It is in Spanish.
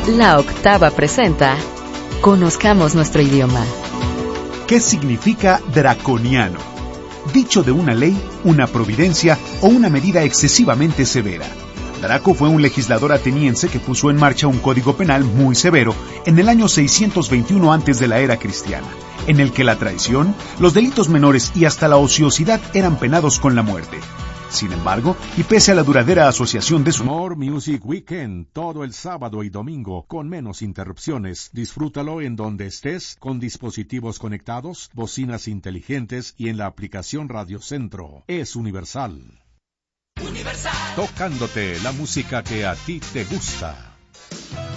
La Octava presenta Conozcamos nuestro idioma. ¿Qué significa draconiano? Dicho de una ley, una providencia o una medida excesivamente severa. Draco fue un legislador ateniense que puso en marcha un código penal muy severo en el año 621 antes de la era cristiana, en el que la traición, los delitos menores y hasta la ociosidad eran penados con la muerte. Sin embargo, y pese a la duradera asociación de su... More Music Weekend, todo el sábado y domingo, con menos interrupciones. Disfrútalo en donde estés, con dispositivos conectados, bocinas inteligentes y en la aplicación Radio Centro. Es universal. Tocándote la música que a ti te gusta.